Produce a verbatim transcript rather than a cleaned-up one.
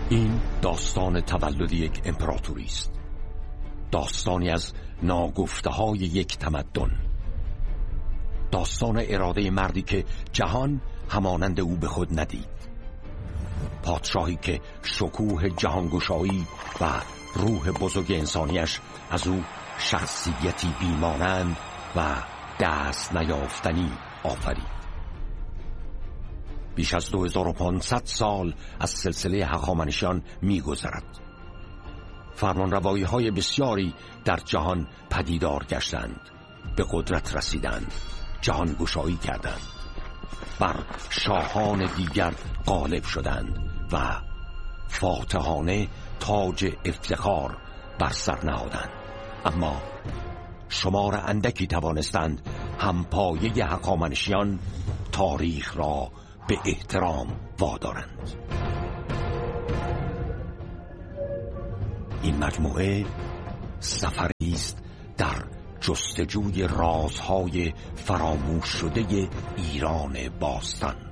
این داستان تولد یک امپراتوری است، داستانی از ناگفته های یک تمدن، داستان اراده مردی که جهان همانند او به خود ندید، پادشاهی که شکوه جهانگشایی و روح بزرگ انسانیش از او شخصیتی بیمانند و دست نیافتنی آفرید. بیش از دو هزار و پانصد سال از سلسله هخامنشیان می گذرد. فرمانروایی های بسیاری در جهان پدیدار گشتند، به قدرت رسیدند، جهان گشایی کردند، بر شاهان دیگر غالب شدند و فاتحانه تاج افتخار بر سر نهادند. اما شمار اندکی توانستند همپایه هخامنشیان تاریخ را به احترام وادارند. این مجموعه سفری است در جستجوی رازهای فراموش شده ایران باستان.